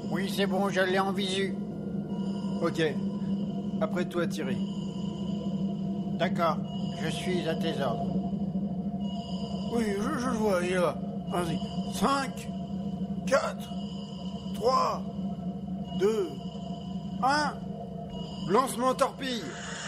Oui, c'est bon, je l'ai en visu. Ok. Après toi, Thierry. D'accord, je suis à tes ordres. Oui, je le vois, il est là. Vas-y. 5, 4, 3, 2, 1. Lancement torpille.